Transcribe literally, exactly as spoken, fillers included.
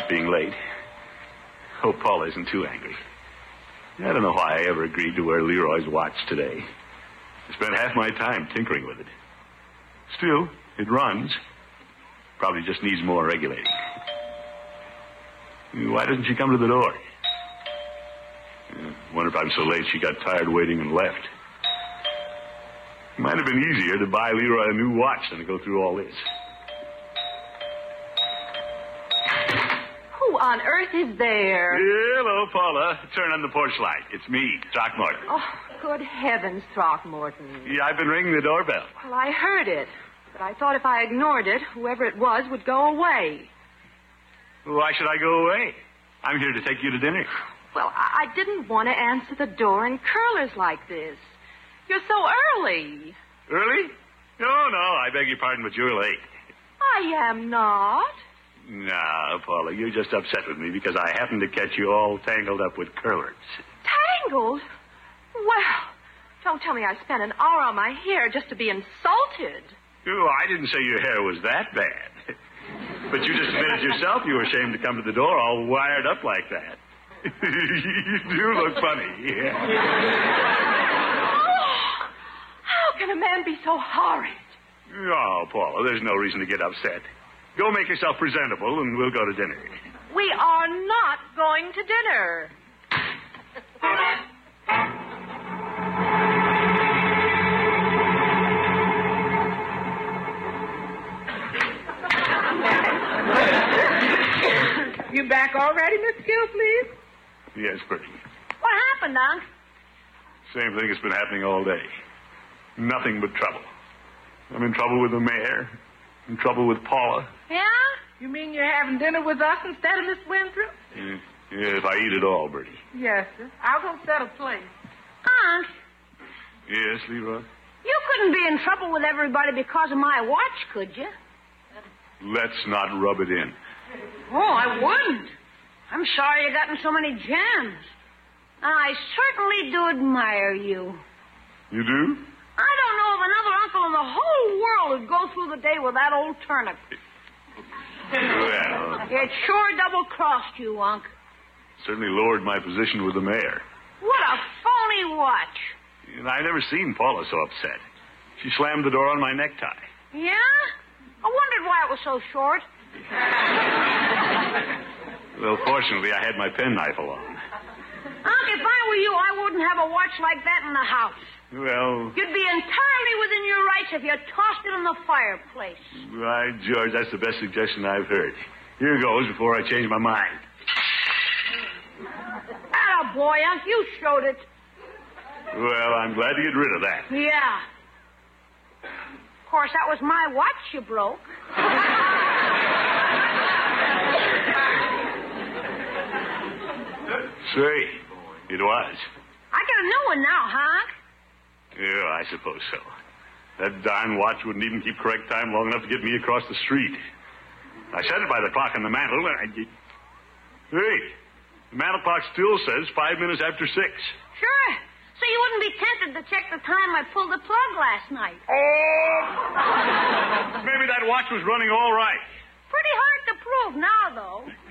being late. Hope Paula isn't too angry. I don't know why I ever agreed to wear Leroy's watch today. I spent half my time tinkering with it. Still, it runs. Probably just needs more regulating. Why doesn't she come to the door? I wonder if I'm so late she got tired waiting and left. It might have been easier to buy Leroy a new watch than to go through all this. Who on earth is there? Hello, Paula. Turn on the porch light. It's me, Throckmorton. Oh, good heavens, Throckmorton. Yeah, I've been ringing the doorbell. Well, I heard it, but I thought if I ignored it, whoever it was would go away. Why should I go away? I'm here to take you to dinner. Well, I, I didn't want to answer the door in curlers like this. You're so early. Early? No, no, I beg your pardon, but you're late. I am not. No, Paula, you're just upset with me because I happened to catch you all tangled up with curlers. Tangled? Well, don't tell me I spent an hour on my hair just to be insulted. Oh, I didn't say your hair was that bad. But you just admitted yourself you were ashamed to come to the door all wired up like that. You do look funny. Oh, how can a man be so horrid? Oh, Paula, there's no reason to get upset. Go make yourself presentable, and we'll go to dinner. We are not going to dinner. You back already, Miss Gilsleeve? Yes, Bertie. What happened, Unc? Same thing that's been happening all day. Nothing but trouble. I'm in trouble with the mayor. In trouble with Paula. Yeah? You mean you're having dinner with us instead of Miss Winthrop? Yeah, yeah, if I eat it all, Bertie. Yes, sir. I'll go set a plate. Unc, Yes, Leroy? you couldn't be in trouble with everybody because of my watch, could you? Let's not rub it in. Oh, I wouldn't. I'm sorry you got in so many jams. I certainly do admire you. You do? I don't know of another uncle in the whole world who'd go through the day with that old turnip. Well, It sure double-crossed you, Unc. certainly lowered my position with the mayor. What a phony watch. And I never seen Paula so upset. She slammed the door on my necktie. Yeah? I wondered why it was so short. Well, fortunately, I had my penknife along. Unc, if I were you, I wouldn't have a watch like that in the house. Well, You'd be entirely within your rights if you tossed it in the fireplace. right, George, that's the best suggestion I've heard. Here goes before I change my mind. Atta boy, Unc, you showed it. Well, I'm glad to get rid of that. Yeah. Of course, that was my watch you broke. Say, it was. I got a new one now, huh? Yeah, I suppose so. That darn watch wouldn't even keep correct time long enough to get me across the street. I set it by the clock on the mantel, and I... Hey, the mantel clock still says five minutes after six. Sure. So you wouldn't be tempted to check the time I pulled the plug last night. Oh! Maybe that watch was running all right. Pretty hard to prove now, though.